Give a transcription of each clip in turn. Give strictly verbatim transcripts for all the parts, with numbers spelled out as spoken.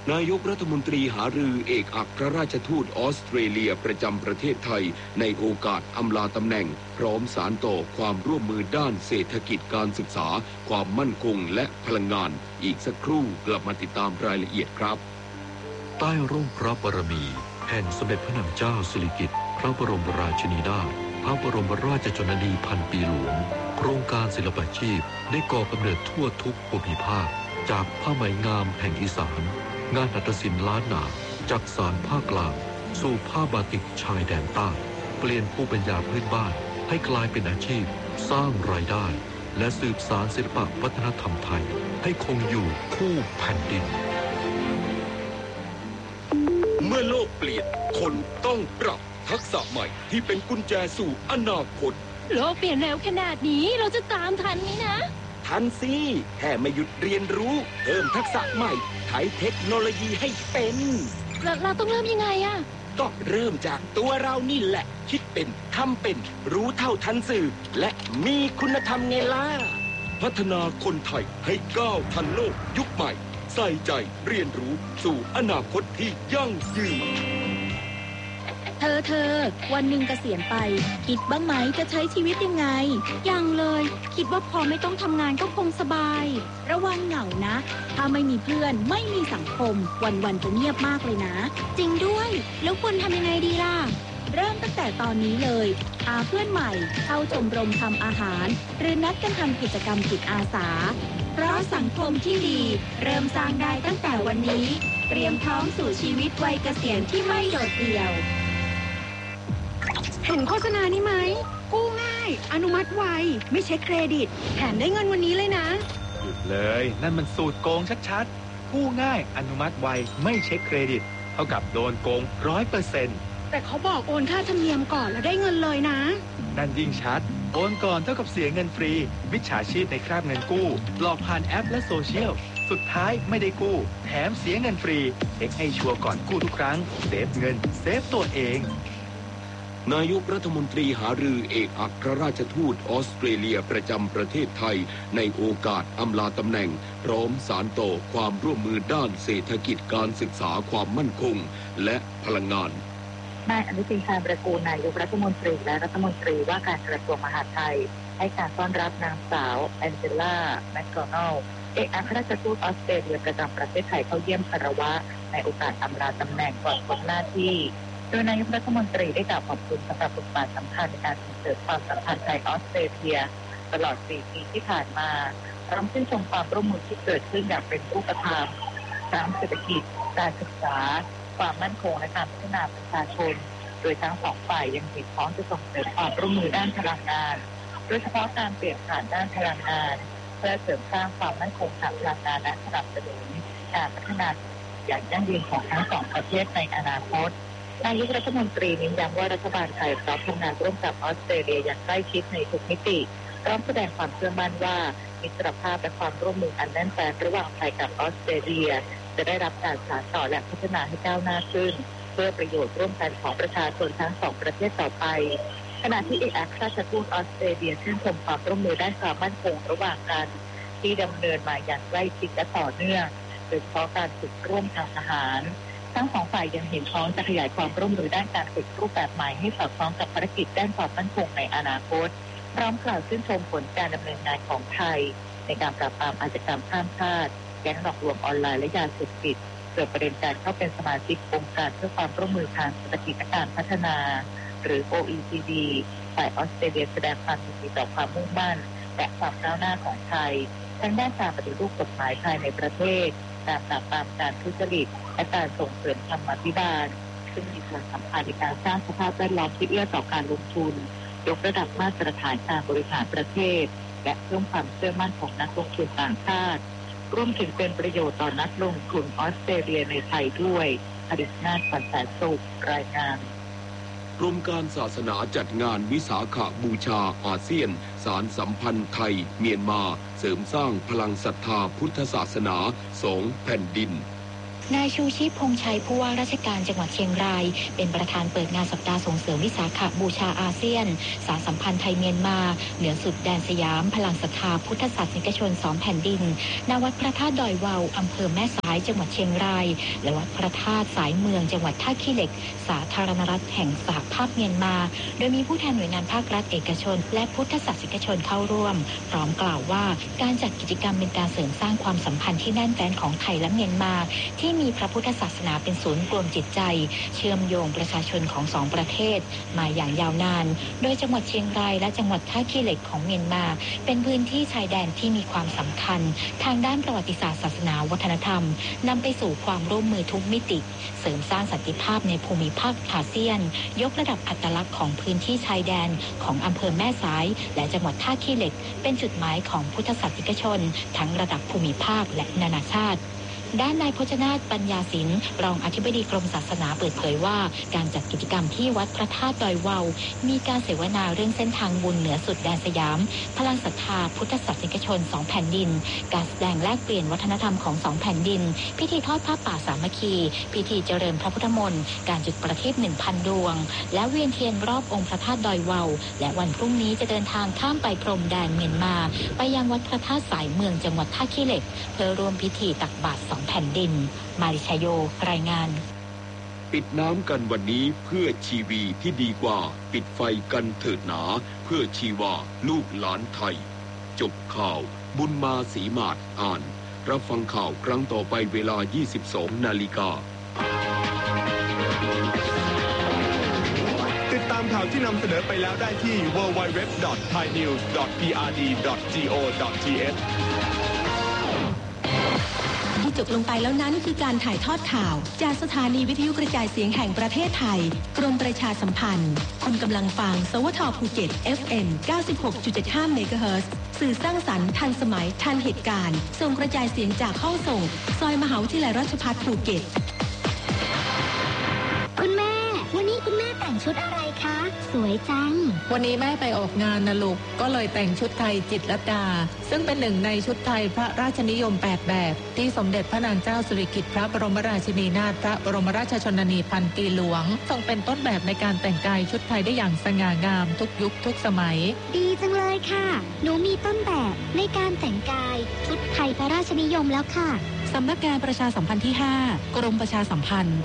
นายกรัฐมนตรีหารือเอกอัครราชทูตออสเตรเลียประจำประเทศไทยในโอกาสอำลาตำแหน่งพร้อมสานต่อความร่วมมือด้านเศรษฐกิจการศึกษาความมั่นคงและพลังงานอีกสักครู่กลับมาติดตามรายละเอียดครับใต้ร่มพระบารมีแห่งสมเด็จพระนางเจ้าสิริกิติ์พระบรมราชินีนาถพระบรมราชชนนีพันปีหลวงโครงการศิลปาชีพได้ก่อกำเนิดทั่วทุกภูมิภาคจากผ้าไหมงามแห่งอีสานงานหัตถศิลป์ล้านนาจากสานภาคกลางสู่ผ้าบาติกชายแดนใต้เปลี่ยนภูมิปัญญาพื้นบ้านให้กลายเป็นอาชีพสร้างรายได้และสืบสานศิลปวัฒนธรรมไทยให้คงอยู่คู่แผ่นดินเมื่อโลกเปลี่ยนคนต้องปรับทักษะใหม่ที่เป็นกุญแจสู่อนาคตโลกเปลี่ยนเร็วขนาดนี้เราจะตามทันไหมนะทันสิแค่ไม่หยุดเรียนรู้เพิ่มทักษะใหม่ใช้เทคโนโลยีให้เป็นเราเราต้องเริ่มยังไงอะก็เริ่มจากตัวเรานี่แหละคิดเป็นทำเป็นรู้เท่าทันสื่อและมีคุณธรรมไงล่ะพัฒนาคนไทยให้ก้าวทันโลกยุคใหม่ใส่ใจเรียนรู้สู่อนาคตที่ยั่งยืนเธอเธอวันหนึ่งเกษียณไปคิดบ้างไหมจะใช้ชีวิตยังไงยังเลยคิดว่าพอไม่ต้องทำงานก็คงสบายระวังเหงานะถ้าไม่มีเพื่อนไม่มีสังคมวันๆจะเงียบมากเลยนะจริงด้วยแล้วควรทำยังไงดีล่ะเริ่มตั้งแต่ตอนนี้เลยหาเพื่อนใหม่เข้าชมรมทำอาหารหรือนัดกันทำกิจกรรมจิตอาสาเพราะสังคมที่ดีเริ่มสร้างได้ตั้งแต่วันนี้เตรียมพร้อมสู่ชีวิตวัยเกษียณที่ไม่โดดเดี่ยวเห็นโฆษณานี้ไหมกู้ง่ายอนุมัติไวไม่เช็คเครดิตแถมได้เงินวันนี้เลยนะหยุดเลยนั่นมันสูตรโกงชัดๆกู้ง่ายอนุมัติไวไม่เช็คเครดิตเท่ากับโดนโกง ร้อยเปอร์เซ็นต์แต่เขาบอกโอนค่าธรรมเนียมก่อนแล้วได้เงินเลยนะนั่นยิ่งชัดโอนก่อนเท่ากับเสียเงินฟรีมิจฉาชีพในคราบเงินกู้หลอกผ่านแอปและโซเชียลสุดท้ายไม่ได้กู้แถมเสียเงินฟรีเช็คให้ชัวร์ก่อนกู้ทุกครั้งเซฟเงินเซฟตัวเองนายกรัฐมนตรีหารือเอกอัครราชทูตออสเตรเลียประจำประเทศไทยในโอกาสอำลาตำแหน่งพร้อมสานต่อความร่วมมือด้านเศรษฐกิจการศึกษาความมั่นคงและพลังงานนายอนุทินชาญวิรากูลนายกรัฐมนตรีและรัฐมนตรีว่าการกระทรวงมหาดไทยให้การต้อนรับนางสาวแองเจล่าแมคโดนัลด์เอกอัครราชทูตออสเตรเลียประจำประเทศไทยเข้าเยี่ยมคารวะในโอกาสอำลาตำแหน่งก่อนพ้นหน้าที่โดยนายกรัฐมนตรีได้กล่าวขอบคุณสำหรับบทบาทสำคัญในการส่งเสริมความสัมพันธ์ไทยออสเตรเลียตลอดสี่ปีที่ผ่านมาพร้อมชื่นชมความร่วมมือที่เกิดขึ้นอย่างเป็นรูปธรรมทั้งเศรษฐกิจการศึกษาความมั่นคงและการพัฒนาประชาชนโดยทั้งสองฝ่ายยังเห็นพ้องจะส่งเสริมความร่วมมือด้านพลังงานโดยเฉพาะการเปลี่ยนผ่านด้านพลังงานเพื่อเสริมสร้างความมั่นคงทางพลังงานและสนับสนุนการพัฒนาอย่างยั่งยืนของทั้งสองประเทศในอนาคตนายกรัฐมนตรีเน้นย้ำว่ารัฐบาลไทยพร้อมทำงานร่วมกับออสเตรเลียอย่างใกล้ชิดในทุกมิติพร้อมแสดงความเชื่อมั่นว่ามิตรภาพและความร่วมมืออันแน่นแฟ้นระหว่างไทยกับออสเตรเลียจะได้รับการสานต่อและพัฒนาให้ก้าวหน้าขึ้นเพื่อประโยชน์ร่วมกันของประชาชนทั้งสองประเทศต่อไปขณะที่เอกอัครราชทูตออสเตรเลียชื่นชมความร่วมมือด้านความมั่นคงระหว่างกันที่ดำเนินมาอย่างใกล้ชิดและต่อเนื่องโดยเฉพาะการฝึกร่วมทางทหารทั้งสองฝ่ายยังเห็นพ้องจะขยายความร่วมมือด้านการฝึกรูปแบบใหม่ให้สอดคล้องกับภารกิจด้านความมั่นคงในอนาคตพร้อมกล่าวชื่นชมผลการดำเนินงานของไทยในการปราบปรามอาชญากรรมข้ามชาติแก๊งหลอกลวงออนไลน์และยาเสพติดเกิดประเด็นการเข้าเป็นสมาชิกองค์การเพื่อความร่วมมือทางเศรษฐกิจและการพัฒนาหรือ โอ อี ซี ดี ฝ่ายออสเตรเลียแสดงความยินดีต่อความมุ่งมั่นและความก้าวหน้าของไทยทั้งด้านการปฏิรูปกฎหมายภายในประเทศการปราบปรามการทุจริตและการส่งเสริมธรรมาภิบาลซึ่งมีส่วนสำคัญในการสร้างสภาพแวดล้อมที่เอื้อต่อการลงทุนยกระดับมาตรฐานการบริหารประเทศและเพิ่มความเชื่อมั่นของนักลงทุนต่างชาติรวมถึงเป็นประโยชน์ต่อนักลงทุนออสเตรเลียในไทยด้วยอดิษฐ์นาถ ปันแสนสุขรายงานกรมการศาสนาจัดงานวิสาขบูชาอาเซียนสารสัมพันธ์ไทยเมียนมาเสริมสร้างพลังศรัทธาพุทธศาสนาสองแผ่นดินนายชูชีพพงษ์ชัยผู้ว่าราชการจังหวัดเชียงรายเป็นประธานเปิดงานสัปดาห์ส่งเสริมวิสาขบูชาอาเซียนสานสัมพันธ์ไทยเมียนมาเหนือสุดแดนสยามพลังศรัทธาพุทธศาสนิกชนสองแผ่นดินณวัดพระธาตุดอยวาวอำเภอแม่สายจังหวัดเชียงรายและวัดพระธาตุสายเมืองจังหวัดท่าขี้เหล็กสาธารณรัฐแห่งสหภาพเมียนมาโดยมีผู้แทนหน่วยงานภาครัฐเอกชนและพุทธศาสนิกชนเข้าร่วมพร้อมกล่าวว่าการจัดกิจกรรมเป็นการเสริมสร้างความสัมพันธ์ที่แน่นแฟ้นของไทยและเมียนมาที่มีพระพุทธศาสนาเป็นศูนย์รวมจิตใจเชื่อมโยงประชาชนของสองประเทศมาอย่างยาวนานโดยจังหวัดเชียงรายและจังหวัดท่าขี้เหล็กของเมียนมาเป็นพื้นที่ชายแดนที่มีความสำคัญทางด้านประวัติศาสตร์ศาสนาวัฒนธรรมนำไปสู่ความร่วมมือทุกมิติเสริมสร้างสันติภาพในภูมิภาคอาเซียนยกระดับอัตลักษณ์ของพื้นที่ชายแดนของอำเภอแม่สายและจังหวัดท่าขี้เหล็กเป็นจุดหมายของพุทธศาสนิกชนทั้งระดับภูมิภาคและนานาชาติด้านนายพจนาถปัญญาศิลป์รองอธิบดีกรมศาสนาเปิดเผยว่าการจัดกิจกรรมที่วัดพระธาตุดอยวาวมีการเสวนาเรื่องเส้นทางบุญเหนือสุดแดนสยามพลังศรัทธาพุทธศาสนิกชนสองแผ่นดินการแสดงแลกเปลี่ยนวัฒนธรรมของสองแผ่นดินพิธีทอดผ้าป่าสามัคคีพิธีเจริญพระพุทธมนต์การจุดประทีป หนึ่งพัน ดวงและเวียนเทียนรอบองค์พระธาตุดอยวาวและวันพรุ่งนี้จะเดินทางข้ามไปพรมแดนเมียนมาไปยังวัดพระธาตุสายเมืองจังหวัดท่าขี้เหล็กเพื่อร่วมพิธีตักบาตรสองแผ่นดินมาริชโยรายงานปิดน้ำกันวันนี้เพื่อชีวีที่ดีกว่าปิดไฟกันเถิดหนาเพื่อชีวาลูกหลานไทยจบข่าวบุญมาศรีมาศอ่านรับฟังข่าวครั้งต่อไปเวลา ยี่สิบสอง นาฬิกาติดตามข่าวที่นำเสนอไปแล้วได้ที่ ดับเบิลยู ดับเบิลยู ดับเบิลยู ดอท ไทยนิวส์ ดอท พี อาร์ ดี ดอท จี โอ ดอท ที เอชที่จบลงไปแล้วนั้นคือการถ่ายทอดข่าวจากสถานีวิทยุกระจายเสียงแห่งประเทศไทยกรมประชาสัมพันธ์คุณกำลังฟังสวทภูเก็ต เอฟ เอ็ม เก้าสิบหกจุดเจ็ดห้า เมกะเฮิรตซ์สื่อสร้างสรรค์ทันสมัยทันเหตุการณ์ส่งกระจายเสียงจากห้องส่งซอยมหาวิทยาลัยราชภัฏภูเก็ตคุณแม่วันนี้คุณแม่แต่งชุดอะไรคะสวยจังวันนี้แม่ไปออกงานนะลูกก็เลยแต่งชุดไทยจิตรลดาซึ่งเป็นหนึ่งในชุดไทยพระราชนิยมแปดแบบที่สมเด็จพระนางเจ้าสิริกิติ์พระบรมราชินีนาถพระบรมราชชนนีพันปีหลวงทรงเป็นต้นแบบในการแต่งกายชุดไทยได้อย่างสง่างามทุกยุคทุกสมัยดีจังเลยค่ะหนูมีต้นแบบในการแต่งกายชุดไทยพระราชนิยมแล้วค่ะสำนักงานประชาสัมพันธ์ที่ห้ากรมประชาสัมพันธ์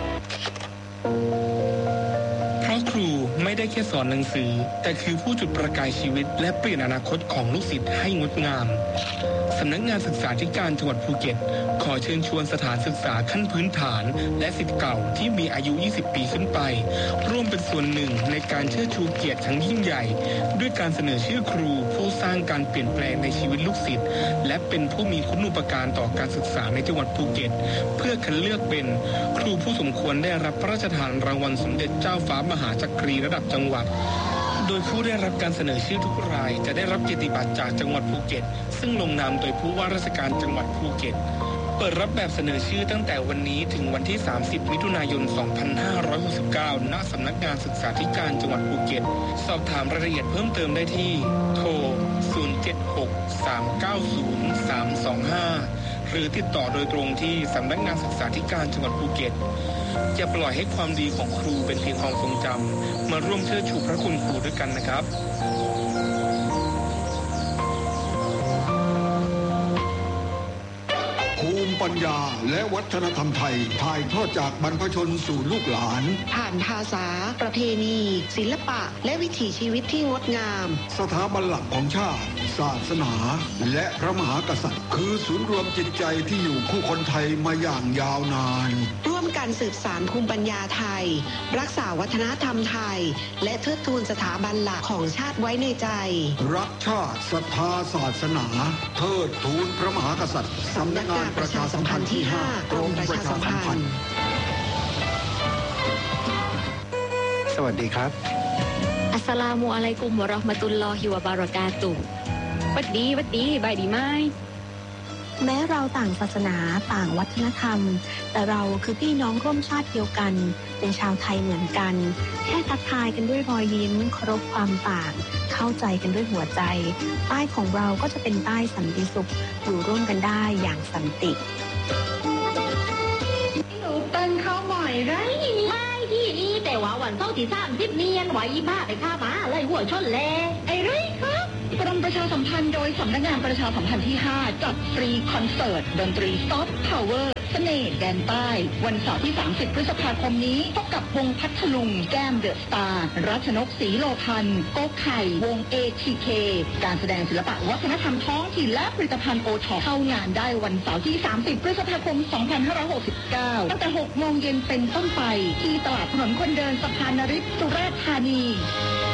เพราะครูไม่ได้แค่สอนหนังสือแต่คือผู้จุดประกายชีวิตและเปลี่ยนอนาคตของลูกศิษย์ให้งดงามสำนักงานศึกษาธิการจังหวัดภูเก็ตขอเชิญชวนสถานศึกษาขั้นพื้นฐานและศิษย์เก่าที่มีอายุยี่สิบปีขึ้นไปร่วมเป็นส่วนหนึ่งในการเชิดชูเกียรติครั้งยิ่งใหญ่ด้วยการเสนอชื่อครูผู้สร้างการเปลี่ยนแปลงในชีวิตลูกศิษย์และเป็นผู้มีคุณูปการต่อการศึกษาในจังหวัดภูเก็ตเพื่อคัดเลือกเป็นครูผู้สมควรได้รับพระราชทานรางวัลสมเด็จเจ้าฟ้ามหาจักรีระดับจังหวัดโดยผู้ได้รับการเสนอชื่อทุกรายจะได้รับเกียรติบัตรจากจังหวัดภูเก็ตซึ่งลงนามโดยผู้ว่าราชการจังหวัดภูเก็ตเปิดรับแบบเสนอชื่อตั้งแต่วันนี้ถึงวันที่สามสิบมิถุนายนสองพันห้าร้อยหกสิบเก้าณสำนักงานศึกษาธิการจังหวัดภูเก็ตสอบถามรายละเอียดเพิ่มเติมได้ที่โทรศูนย์ เจ็ด หก สาม เก้า ศูนย์ สาม สอง ห้าหรือติดต่อโดยตรงที่สำนักงานศึกษาธิการจังหวัดภูเก็ตอย่าปล่อยให้ความดีของครูเป็นเพียงความทรงจำมาร่วมเชิดชูพระคุณครูด้วยกันนะครับภูมิปัญญาและวัฒนธรรมไทยถ่ายทอดจากบรรพชนสู่ลูกหลานผ่านภาษาประเพณีศิลปะและวิถีชีวิตที่งดงามสถาบันหลักของชาติศาสนาและพระมหากษัตริย์คือศูนย์รวมจิตใจที่อยู่คู่คนไทยมาอย่างยาวนานร่วมกันสืบสานภูมิปัญญาไทยรักษาวัฒนธรรมไทยและเทิดทูนสถาบันหลักของชาติไว้ในใจรักชาติศรัทธาศาสนาเทิดทูนพระมหากษัตริย์สำนักงานประชาสัมพันธ์ที่ห้ากรมประชาสัมพันธ์สวัสดีครับอัสสลามุอะลัยกุมวะเราะห์มะตุลลอฮิวะบะเราะกาตุฮ์วัดดีวัดดีบายดีไหมแม้เราต่างศาสนาต่างวัฒนธรรมแต่เราคือพี่น้องร่วมชาติเดียวกันเป็นชาวไทยเหมือนกันแค่ทักทายกันด้วยรอยยิ้มเคารพความต่างเข้าใจกันด้วยหัวใจใต้ของเราก็จะเป็นใต้สันติสุขอยู่ร่วมกันได้อย่างสันติไรไม่ที่นี่แต่ว่าวันเสาร์ที่สามสิบเนียนไหวบ้าไปข้ามาเลยหัวชนแลไอ้ไรครับกรมประชาสัมพันธ์โดยสำนักงานประชาสัมพันธ์ที่ห้าจัดฟรีคอนเสิร์ตดนตรีซอฟต์พาวเวอร์เสน่ห์แดนใต้วันเสาร์ที่สามสิบพฤษภาคมนี้พบกับวงพัทลุงแก้มเดอะสตาร์รัชนกศรีโลพันธ์โกไข่วง เอ ที เค การแสดงศิลปะวัฒนธรรมท้องถิ่นและผลิตภัณฑ์โอท็อปเข้างานได้วันเสาร์ที่สามสิบพฤษภาคมสองพันห้าร้อยหกสิบเก้าตั้งแต่หกโมงเย็นเป็นต้นไปที่ตลาดถนนคนเดินสะพานนฤทธิ์สุราษฎร์ธานี